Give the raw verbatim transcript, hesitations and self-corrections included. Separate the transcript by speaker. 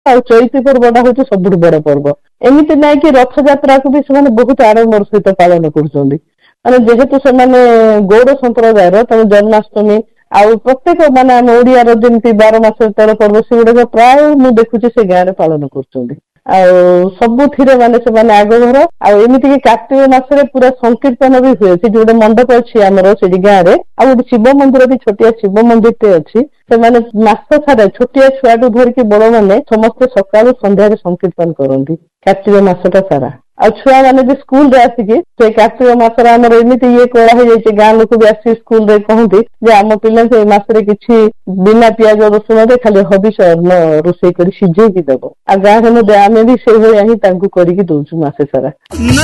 Speaker 1: ଆଉ ଚୈତି ପର୍ବଟା ହଉଛି ସବୁଠୁ ବଡ ପର୍ବ। ଏମିତି ନାଇଁ କି ରଥଯାତ୍ରାକୁ ବି ସେମାନେ ବହୁତ ଆଡମ୍ବର ସହିତ ପାଳନ କରୁଛନ୍ତି। ମାନେ ଯେହେତୁ ସେମାନେ ଗୌଡ ସମ୍ପ୍ରଦାୟର, ତେଣୁ ଜନ୍ମାଷ୍ଟମୀ ଆଉ ପ୍ରତ୍ୟେକ ମାନେ ଆମ ଓଡିଆର ଯେମିତି ବାର ମାସ ତେର ପର୍ବ, ସେଗୁଡାକ ପ୍ରାୟ ମୁଁ ଦେଖୁଛି ସେ ଗାଁରେ ପାଳନ କରୁଛନ୍ତି। ଆଉ ସବୁଥିରେ ମାନେ ସେମାନେ ଆଗଭର। ଆଉ ଏମିତିକି କାର୍ତ୍ତିକ ମାସରେ ପୁରା ସଂକୀର୍ତ୍ତନ ବି ହୁଏ। ସେଠି ଗୋଟେ ମଣ୍ଡପ ଅଛି ଆମର ସେଠି ଗାଁରେ, ଆଉ ଗୋଟେ ଶିବ ମନ୍ଦିର ବି ଛୋଟିଆ ଶିବ ମନ୍ଦିରଟେ ଅଛି। ସେମାନେ ମାସ ସାରା ଛୋଟିଆ ଛୁଆଠୁ ଧରିକି ବଡ ମାନେ ସମସ୍ତେ ସକାଳୁ ସନ୍ଧ୍ୟାରେ ସଂକୀର୍ତ୍ତନ କରନ୍ତି କାର୍ତ୍ତିକ ମାସଟା ସାରା। ଆଉ ଛୁଆ ମାନେ ବି ସ୍କୁଲରେ ଆସିକି ସେ କାର୍ତ୍ତିକ ମାସରେ ଆମର ଏମିତି ଇଏ କରା ହେଇଯାଇଛି, ଗାଁ ଲୋକ ବି ଆସିକି ସ୍କୁଲରେ କହନ୍ତି ଯେ ଆମ ପିଲାଙ୍କୁ ଏଇ ମାସରେ କିଛି ବିନା ପିଆଜ ରସୁଣରେ ଖାଲି ହବିଷ ଅନ୍ନ ରୋଷେଇ କରି ସିଝେଇକି ଦବ। ଆଉ ଗାଁରେ ମଧ୍ୟ ଆମେ ବି ସେଇଭଳିଆ ହିଁ ତାଙ୍କୁ କରିକି ଦଉଛୁ ମାସେ ସାରା।